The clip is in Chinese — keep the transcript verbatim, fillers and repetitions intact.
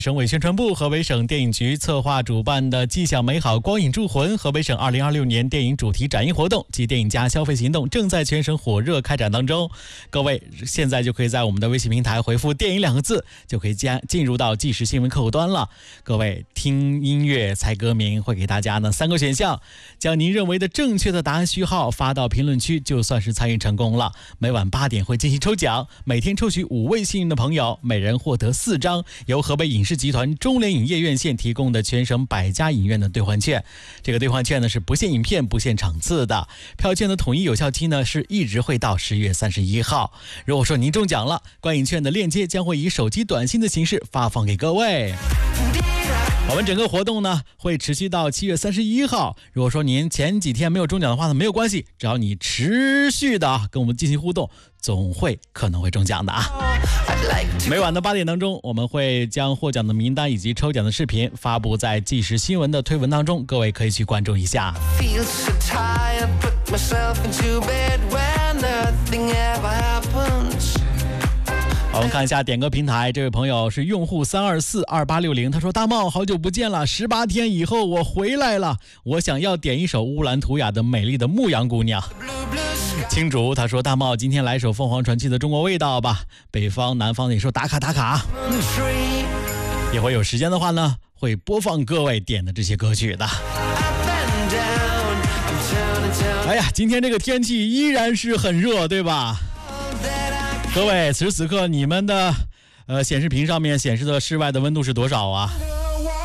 省委宣传部、河北省电影局策划主办的“既享美好，光影铸魂”河北省二零二六年电影主题展映活动及电影家消费行动正在全省火热开展当中。各位现在就可以在我们的微信平台回复“电影”两个字，就可以加进入到即时新闻客户端了。各位听音乐猜歌名，会给大家呢三个选项，将您认为的正确的答案序号发到评论区，就算是参与成功了。每晚八点会进行抽奖，每天抽取五位幸运的朋友，每人获得四张由河北影视集团中联影业院线提供的全省百家影院的兑换券。这个兑换券呢是不限影片、不限场次的，票券的统一有效期呢是一直会到十月三十一号。如果说您中奖了，观影券的链接将会以手机短信的形式发放给各位。我们整个活动呢会持续到七月三十一号。如果说您前几天没有中奖的话呢，没有关系，只要你持续的跟我们进行互动，总会可能会中奖的啊。每晚的八点当中，我们会将获奖的名单以及抽奖的视频发布在即时新闻的推文当中，各位可以去关注一下。好，我们看一下点歌平台，这位朋友是用户三二四二八六零，他说：大茂好久不见了，十八天以后我回来了，我想要点一首乌兰图雅的美丽的牧羊姑娘。青竹他说：大茂今天来首凤凰传奇的中国味道吧，北方南方也说打卡打卡。一会儿有时间的话呢，会播放各位点的这些歌曲的。哎呀，今天这个天气依然是很热，对吧？各位，此时此刻你们的呃显示屏上面显示的室外的温度是多少啊？